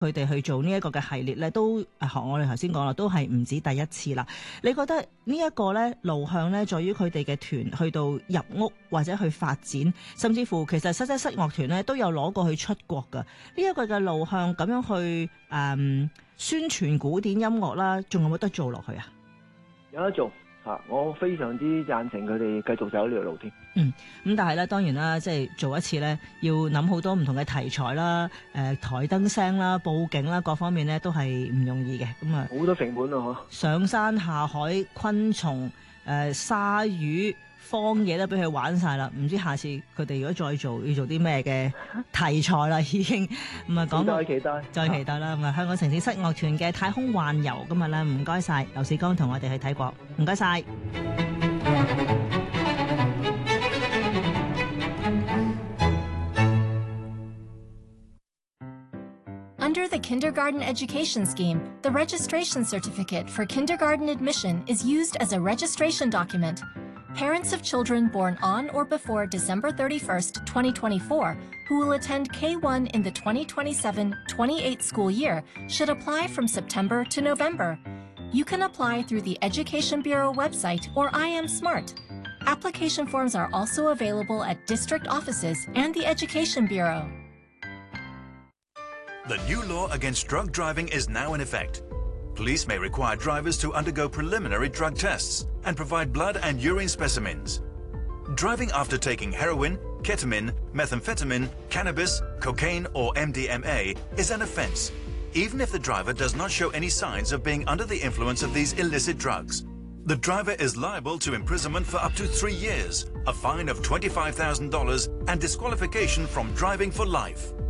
佢哋去做呢一個嘅系列咧，都學我哋頭先講啦，都係唔止第一次啦。你覺得呢一個咧路向咧，在於佢哋嘅團去到入屋或者去發展，甚至乎其實西樂團咧都有攞過去出國㗎。呢一個嘅路向咁樣去宣傳古典音樂啦，仲有冇得做落去啊？ 有得做。我非常之贊成佢哋繼續走呢條路添。 咁但係咧，當然啦，即係做一次咧，要諗好多唔同嘅題材啦，台燈聲啦、佈景啦，各方面咧都係唔容易嘅。咁啊， 好多成本啊！ 上山下海、昆蟲、鯊魚、荒野都俾佢玩晒啦。唔知下次佢哋如果再做，要做啲咩嘅題材啦？已經咁啊，講到再期待啦。咁啊，香港城市室樂團嘅太空幻遊今日咧，唔該晒劉仕剛同我哋去睇過，唔該晒。 Under the Kindergarten Education Scheme, the registration certificate for kindergarten admission is used as a registration document. Parents of children born on or before December 31st, 2024, who will attend K-1 in the 2027-28 school year should apply from September to November. You can apply through the Education Bureau website or IM Smart. Application forms are also available at district offices and the Education Bureau. The new law against drug driving is now in effect. Police may require drivers to undergo preliminary drug tests and provide blood and urine specimens. Driving after taking heroin, ketamine, methamphetamine, cannabis, cocaine or MDMA is an offence, even if the driver does not show any signs of being under the influence of these illicit drugs. The driver is liable to imprisonment for up to 3 years, a fine of $25,000 and disqualification from driving for life.